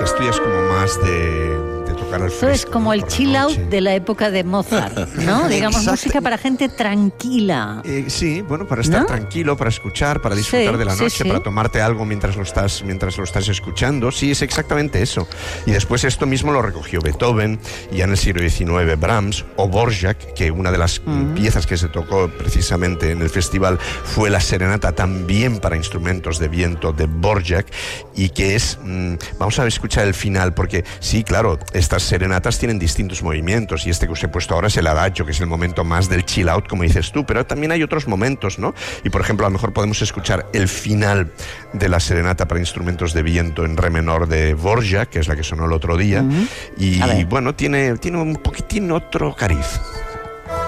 Esto ya es como más de tocar al fresco. Esto es como el chill out de la época de Mozart, ¿no? Digamos, música para gente tranquila. Sí, bueno, para estar tranquilo, para escuchar, para disfrutar de la noche, para tomarte algo mientras lo estás escuchando. Sí, es exactamente eso. Y después esto mismo lo recogió Beethoven, ya en el siglo XIX Brahms o Dvorak, que una de las piezas que se tocó precisamente en el festival fue la serenata también para instrumentos de viento de Dvorak, y que es... vamos a escuchar el final, porque sí, claro, estas serenatas tienen distintos movimientos, y este que os he puesto ahora es el adagio, que es el momento más del chill out, como dices tú, pero también hay otros momentos, ¿no? Y por ejemplo, a lo mejor podemos escuchar el final de la serenata para instrumentos de viento en re menor de Dvorak, que es la que sonó el otro día, y bueno, tiene un poquitín otro cariz.